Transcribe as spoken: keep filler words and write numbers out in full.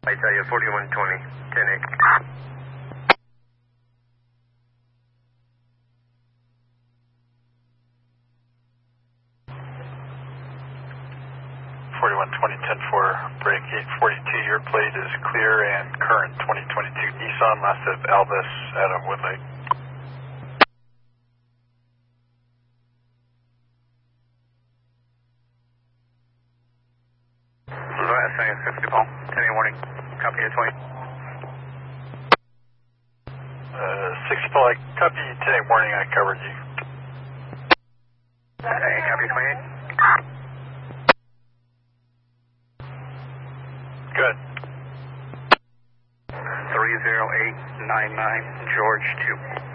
I tell you, forty-one twenty, ten eight. forty-one twenty, ten four, break eight forty-two, your plate is clear and current, twenty twenty-two Nissan, last of Albus out of Woodlake. Last thing is fifty Paul, ten eight warning, copy eight twenty. Uh, sixty Paul, I copy, ten eight warning, I covered you. Okay, copy twenty-eight. Good. three zero eight nine nine, George two.